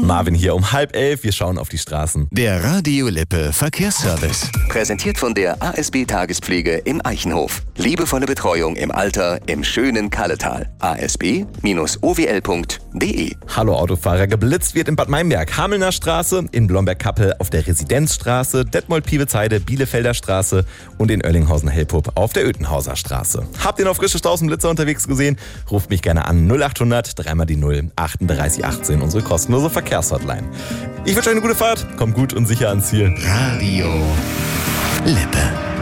Marvin hier um 10:30. Wir schauen auf die Straßen. Der Radio Lippe Verkehrsservice. Präsentiert von der ASB Tagespflege im Eichenhof. Liebevolle Betreuung im Alter im schönen Kalletal. asb-owl.de. Hallo Autofahrer, geblitzt wird in Bad Meinberg, Hamelner Straße, in Blomberg-Kappel auf der Residenzstraße, Detmold-Piewitzheide, Bielefelder Straße und in Oerlinghausen-Hellpup auf der Oetenhauser Straße. Habt ihr noch frische Straßenblitzer unterwegs gesehen? Ruft mich gerne an 0800 3 die 0 38 18, unsere kostenlose Verkehrshotline. Ich wünsche euch eine gute Fahrt, kommt gut und sicher ans Ziel. Radio Lippe.